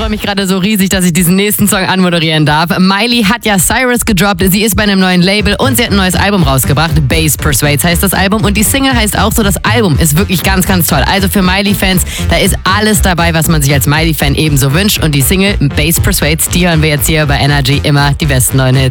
freue mich gerade so riesig, dass ich diesen nächsten Song anmoderieren darf. Miley hat ja Cyrus gedroppt, sie ist bei einem neuen Label und sie hat ein neues Album rausgebracht. Bass Persuades heißt das Album und die Single heißt auch so, das Album ist wirklich ganz, ganz toll. Also für Miley-Fans, da ist alles dabei, was man sich als Miley-Fan ebenso wünscht. Und die Single Bass Persuades, die hören wir jetzt hier bei Energy immer die besten neuen Hits.